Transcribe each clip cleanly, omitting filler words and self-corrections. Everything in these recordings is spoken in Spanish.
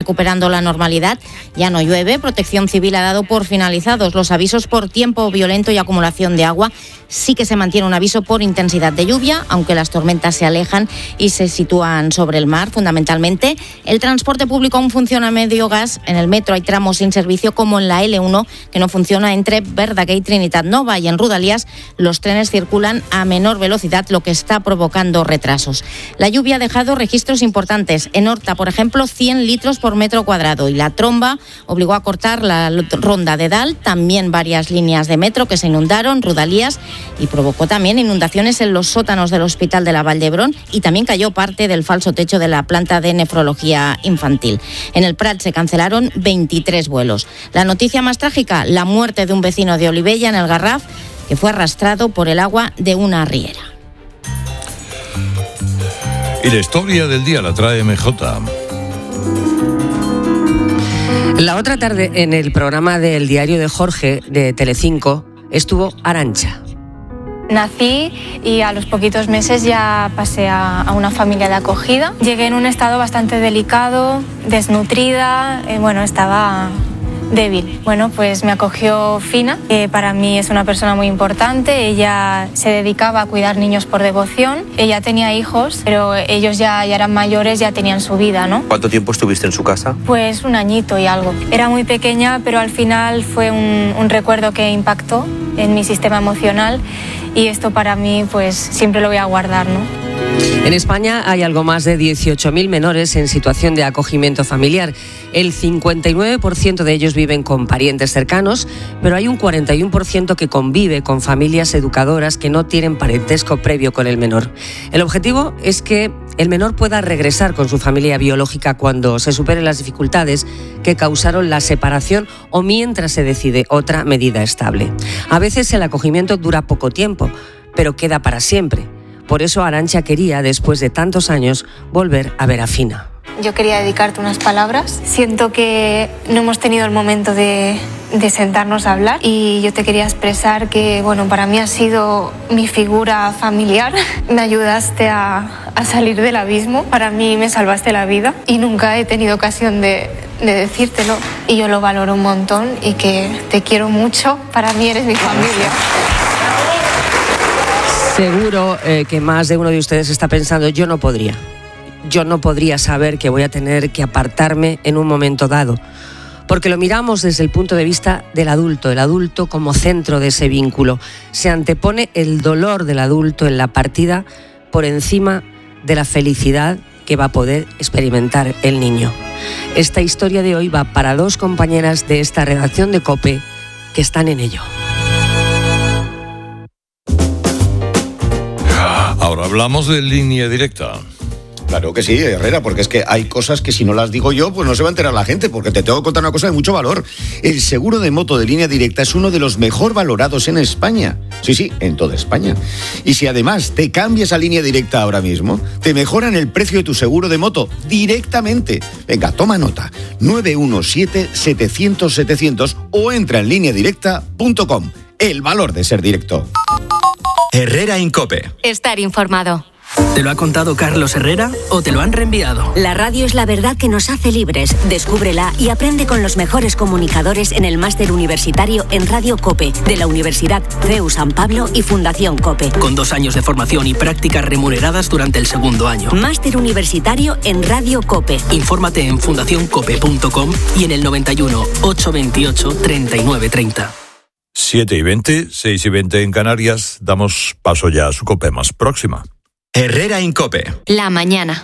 recuperando la normalidad. Ya no llueve. Protección Civil ha dado por finalizados los avisos por tiempo violento y acumulación de agua. Sí que se mantiene un aviso por intensidad de lluvia, aunque las tormentas se alejan y se sitúan sobre el mar, fundamentalmente. El transporte público aún funciona a medio gas. En el metro hay tramos sin servicio, como en la L1, que no funciona entre Verdaguer y Trinitat Nova, y en Rodalies los trenes circulan a menor velocidad, lo que está provocando retrasos. La lluvia ha dejado registros importantes. En Horta, por ejemplo, 100 litros por metro cuadrado, y la tromba obligó a cortar la ronda de Dalt, también varias líneas de metro que se inundaron, Rodalies, y provocó también inundaciones en los sótanos del Hospital de la Vall d'Hebron, y también cayó parte del falso techo de la planta de nefrología infantil. En el Prat se cancelaron 23 vuelos. La noticia más trágica, la muerte de un vecino de Olivella, en el Garraf, que fue arrastrado por el agua de una riera. Y la historia del día la trae MJ. La otra tarde, en el programa del Diario de Jorge de Telecinco, estuvo Arantxa. Nací y a los poquitos meses ya pasé a una familia de acogida. Llegué en un estado bastante delicado, desnutrida, estaba débil. Bueno, pues me acogió Fina, que para mí es una persona muy importante. Ella se dedicaba a cuidar niños por devoción. Ella tenía hijos, pero ellos ya eran mayores, ya tenían su vida, ¿no? ¿Cuánto tiempo estuviste en su casa? Pues un añito y algo. Era muy pequeña, pero al final fue un recuerdo que impactó en mi sistema emocional, y esto para mí pues siempre lo voy a guardar, ¿no? En España hay algo más de 18.000 menores en situación de acogimiento familiar. El 59% de ellos viven con parientes cercanos, pero hay un 41% que convive con familias educadoras que no tienen parentesco previo con el menor. El objetivo es que el menor pueda regresar con su familia biológica cuando se superen las dificultades que causaron la separación o mientras se decide otra medida estable. A veces el acogimiento dura poco tiempo, pero queda para siempre. Por eso Arantxa quería, después de tantos años, volver a ver a Fina. Yo quería dedicarte unas palabras. Siento que no hemos tenido el momento de sentarnos a hablar, y yo te quería expresar que, para mí has sido mi figura familiar. Me ayudaste a salir del abismo. Para mí me salvaste la vida y nunca he tenido ocasión de decírtelo, y yo lo valoro un montón y que te quiero mucho. Para mí eres mi familia. Seguro que más de uno de ustedes está pensando, yo no podría saber que voy a tener que apartarme en un momento dado, porque lo miramos desde el punto de vista del adulto, el adulto como centro de ese vínculo. Se antepone el dolor del adulto en la partida por encima de la felicidad que va a poder experimentar el niño. Esta historia de hoy va para dos compañeras de esta redacción de COPE que están en ello. Ahora hablamos de línea directa. Claro que sí, Herrera, porque es que hay cosas que si no las digo yo, pues no se va a enterar la gente, porque te tengo que contar una cosa de mucho valor. El seguro de moto de Línea Directa es uno de los mejor valorados en España. Sí, en toda España. Y si además te cambias a Línea Directa ahora mismo, te mejoran el precio de tu seguro de moto directamente. Venga, toma nota. 917-700-700 o entra en lineadirecta.com. El valor de ser directo. Herrera en COPE. Estar informado. ¿Te lo ha contado Carlos Herrera o te lo han reenviado? La radio es la verdad que nos hace libres. Descúbrela y aprende con los mejores comunicadores en el máster universitario en Radio COPE de la Universidad CEU San Pablo y Fundación COPE. Con 2 años de formación y prácticas remuneradas durante el segundo año. Máster universitario en Radio COPE. Infórmate en fundacioncope.com y en el 91 828 3930. 7:20, 6:20 en Canarias. Damos paso ya a su COPE más próxima. Herrera en COPE. La mañana.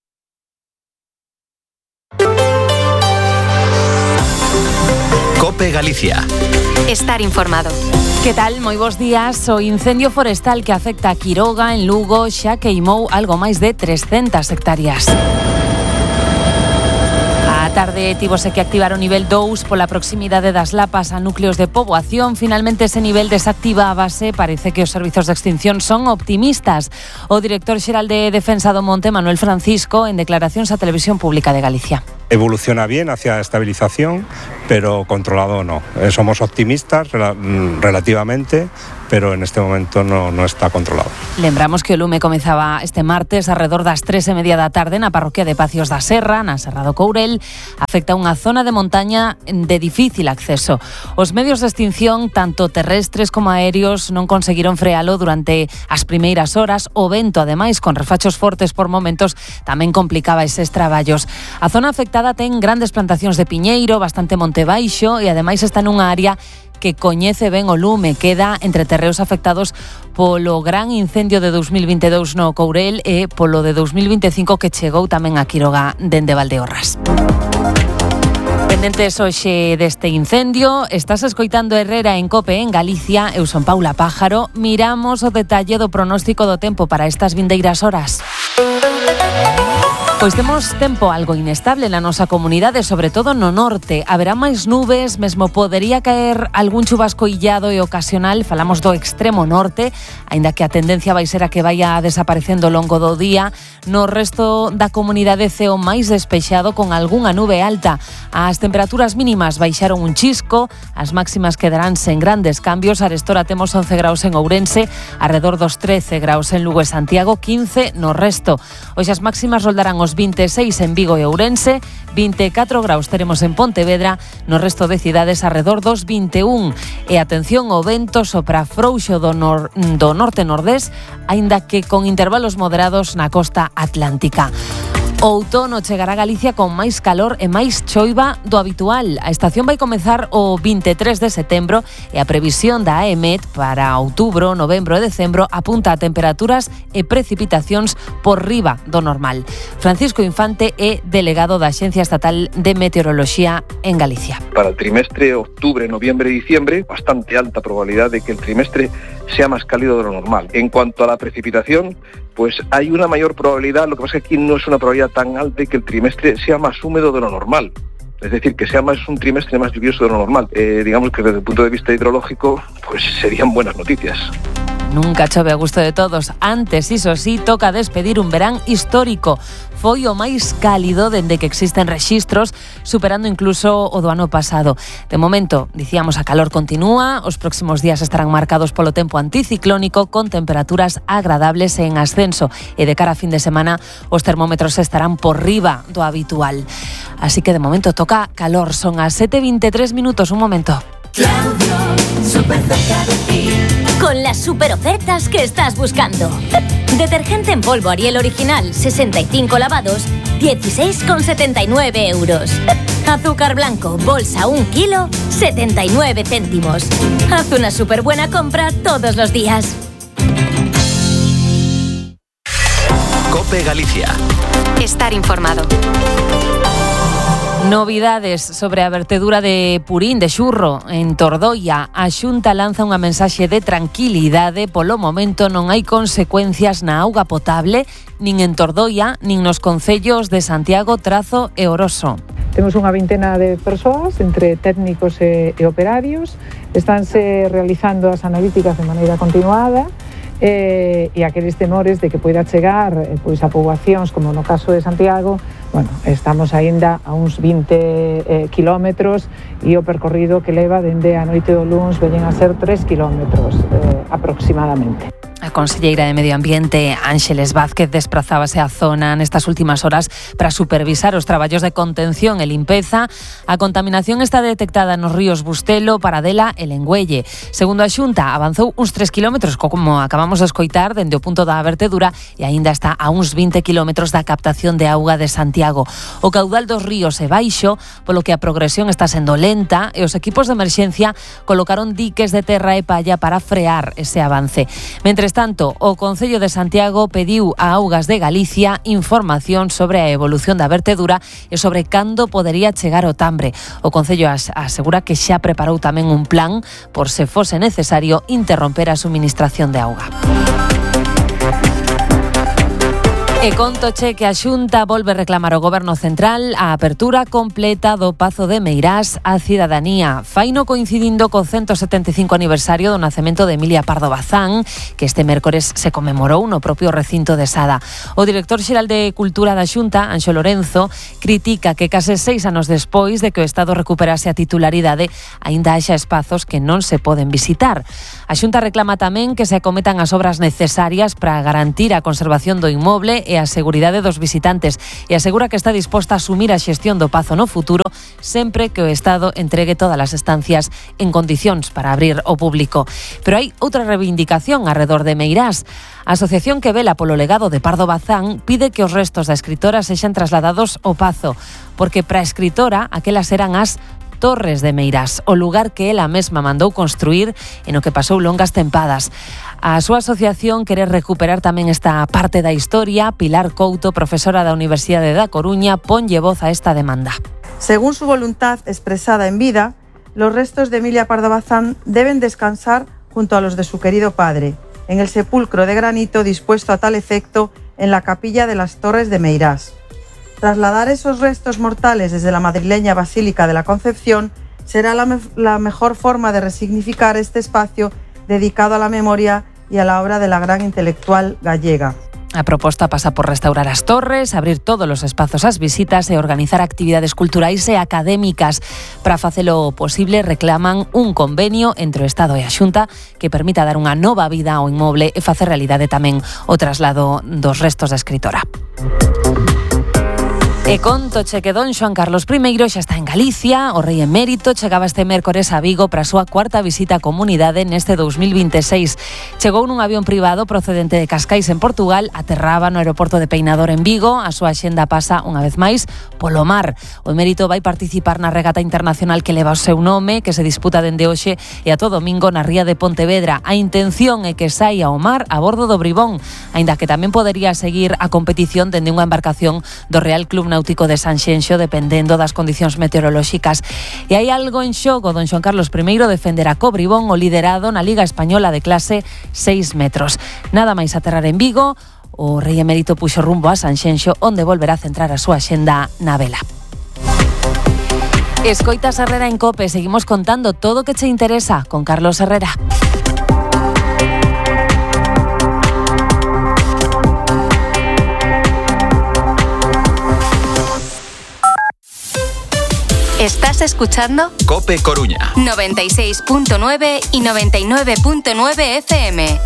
COPE Galicia. Estar informado. ¿Qué tal? Moi bons días. O incendio forestal que afecta a Quiroga, en Lugo, xa queimou algo máis de 300 hectáreas. A tarde tivose que activar o nivel 2 pola proximidade das lapas a núcleos de poboación. Finalmente ese nivel desactiva a base. Parece que os servizos de extinción son optimistas. O director xeral de Defensa do Monte, Manuel Francisco, en declaracións á Televisión Pública de Galicia. Evoluciona bien hacia estabilización, pero controlado no. Somos optimistas relativamente, pero en este momento no está controlado. Lembramos que o lume comezaba este martes arredor das 3:30 da tarde na parroquia de Pacios da Serra, na Serra do Courel. Afecta unha zona de montaña de difícil acceso. Os medios de extinción, tanto terrestres como aéreos, non conseguiron frealo durante as primeiras horas. O vento, ademais, con refachos fortes por momentos, tamén complicaba eses traballos. A zona afectada ten grandes plantacións de piñeiro, bastante monte baixo e ademais está nunha área que coñece ben o lume. Queda entre terreos afectados polo gran incendio de 2022 no Courel e polo de 2025 que chegou tamén a Quiroga dende Valdeorras. Pendentes hoxe deste incendio, estás escoitando Herrera en COPE en Galicia. Eu son Paula Pájaro. Miramos o detalle do pronóstico do tempo para estas vindeiras horas. Pois temos tempo algo inestable na nosa comunidade, sobre todo no norte. Haberá máis nubes, mesmo podería caer algún chubasco illado e ocasional. Falamos do extremo norte, aínda que a tendencia vai ser a que vaya desaparecendo ao longo do día. No resto da comunidade ceo máis despexado con algunha nube alta. As temperaturas mínimas baixaron un chisco, as máximas quedarán sen grandes cambios. Arestora temos 11 graus en Ourense, arredor dos 13 graus en Lugo e Santiago, 15 no resto. Hoxe as máximas roldarán os 26 en Vigo e Ourense, 24 graus teremos en Pontevedra, no resto de cidades arredor dos 21. E atención, o vento sopra frouxo do norte-nordés, aínda que con intervalos moderados na costa atlántica. O outono chegará a Galicia con máis calor e máis choiva do habitual. A estación vai comezar o 23 de setembro e a previsión da AEMET para outubro, novembro e decembro apunta a temperaturas e precipitacións por riba do normal. Francisco Infante é delegado da Axencia Estatal de Meteoroloxía en Galicia. Para el trimestre octubre, noviembre y diciembre, bastante alta probabilidad de que el trimestre sea más cálido de lo normal. En cuanto a la precipitación, pues hay una mayor probabilidad, lo que pasa es que aquí no es una probabilidad tan alta de que el trimestre sea más húmedo de lo normal. Es decir, que sea un trimestre más lluvioso de lo normal. Digamos que desde el punto de vista hidrológico, pues serían buenas noticias. Nunca chove a gusto de todos. Antes, iso sí, toca despedir un verán histórico. Foi o máis cálido dende que existen rexistros, superando incluso o do ano pasado. De momento, dicíamos, a calor continúa, os próximos días estarán marcados polo tempo anticiclónico con temperaturas agradables e en ascenso, e de cara a fin de semana os termómetros estarán por riba do habitual. Así que de momento toca calor. Son as 7:23 minutos, un momento. Claudio, súper cerca de ti. Con las super ofertas que estás buscando. Detergente en polvo Ariel original, 65 lavados, 16,79 euros. Azúcar blanco, bolsa 1 kilo, 79 céntimos. Haz una súper buena compra todos los días. COPE Galicia. Estar informado. Novidades sobre a vertedura de purín de xurro en Tordoia. A Xunta lanza unha mensaxe de tranquilidade. Polo momento non hai consecuencias na auga potable, nin en Tordoia, nin nos concellos de Santiago, Trazo e Oroso. Temos unha vintena de persoas, entre técnicos e operarios. Estánse realizando as analíticas de maneira continuada e aqueles temores de que poida chegar pois a poboacións, como no caso de Santiago. Bueno, estamos aínda a uns 20 kilómetros e o percorrido que leva dende a noite do luns veñen a ser 3 kilómetros aproximadamente. A conselleira de Medio Ambiente, Ángeles Vázquez, desprazábase á zona nestas últimas horas para supervisar os traballos de contención e limpeza. A contaminación está detectada nos ríos Bustelo, Paradela e Lengüelle. Segundo a Xunta, avanzou uns 3 kilómetros, como acabamos de escoitar, dende o punto da vertedura, e aínda está a uns 20 kilómetros da captación de auga de Santiago. O caudal dos ríos é baixo, polo que a progresión está sendo lenta, e os equipos de emerxencia colocaron diques de terra e palla para frear ese avance. Mentres tanto, o Concello de Santiago pediu a Augas de Galicia información sobre a evolución da vertedura e sobre cando podería chegar o Tambre. O Concello asegura que xa preparou tamén un plan por se fose necesario interromper a suministración de auga. E contoche que a Xunta volve reclamar ao Goberno Central a apertura completa do Pazo de Meirás á cidadanía. Faino coincidindo co 175 aniversario do nacemento de Emilia Pardo Bazán, que este mércores se conmemorou no propio recinto de Sada. O director xeral de Cultura da Xunta, Anxo Lorenzo, critica que case 6 anos despois de que o Estado recuperase a titularidade, aínda haxa espazos que non se poden visitar. A Xunta reclama tamén que se acometan as obras necesarias para garantir a conservación do inmoble e a seguridade dos visitantes, e asegura que está disposta a asumir a xestión do Pazo no futuro sempre que o Estado entregue todas as estancias en condicións para abrir ao público. Pero hai outra reivindicación arredor de Meirás. A asociación que vela polo legado de Pardo Bazán pide que os restos da escritora sexan trasladados ao Pazo, porque para a escritora aquelas eran as Torres de Meirás, o lugar que ela mesma mandou construir e no que pasou longas tempadas. A súa asociación quere recuperar tamén esta parte da historia. Pilar Couto, profesora da Universidade da Coruña, ponlle voz a esta demanda. Según su voluntad expresada en vida, los restos de Emilia Pardo Bazán deben descansar junto a los de su querido padre, en el sepulcro de granito dispuesto a tal efecto en la capilla de las Torres de Meirás. Trasladar esos restos mortales desde la madrileña Basílica de la Concepción será la mejor forma de resignificar este espacio dedicado a la memoria y a la obra de la gran intelectual gallega. A proposta pasa por restaurar as torres, abrir todos os espazos ás visitas e organizar actividades culturais e académicas. Para facelo posible reclaman un convenio entre o Estado e a Xunta que permita dar unha nova vida ao inmoble e facer realidade tamén o traslado dos restos da escritora. E contoche que don Xoán Carlos I xa está en Galicia. O rei emérito chegaba este mércores a Vigo para a súa cuarta visita á comunidade neste 2026. Chegou nun avión privado procedente de Cascais en Portugal, aterraba no aeroporto de Peinador en Vigo. A súa axenda pasa unha vez máis polo mar. O emérito vai participar na regata internacional que leva o seu nome, que se disputa dende hoxe e a todo domingo na ría de Pontevedra. A intención é que saia ao mar a bordo do Bribón, aínda que tamén podería seguir a competición dende unha embarcación do Real Club Náutico de Sanxenxo, dependendo das condicións meteorolóxicas. E hai algo en xogo. Don Xoán Carlos I defenderá co Bribón o liderado na Liga Española de clase 6 metros. Nada máis aterrar en Vigo, o rei emérito puxo rumbo a Sanxenxo, onde volverá a centrar a súa axenda na vela. Escoitas Herrera en COPE. Seguimos contando todo o que che interesa con Carlos Herrera. Estás escuchando COPE Coruña 96.9 y 99.9 FM.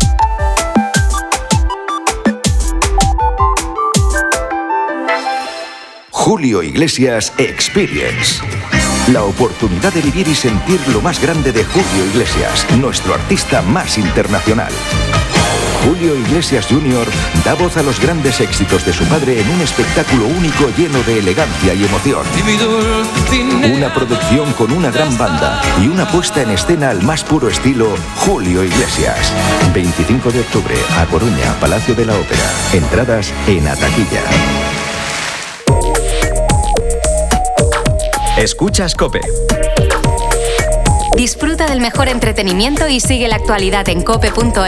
Julio Iglesias Experience. La oportunidad de vivir y sentir lo más grande de Julio Iglesias, nuestro artista más internacional. Julio Iglesias Jr. da voz a los grandes éxitos de su padre en un espectáculo único lleno de elegancia y emoción. Una producción con una gran banda y una puesta en escena al más puro estilo Julio Iglesias. 25 de octubre, a Coruña, Palacio de la Ópera. Entradas en Ataquilla. Escuchas COPE. Disfruta del mejor entretenimiento y sigue la actualidad en cope.es.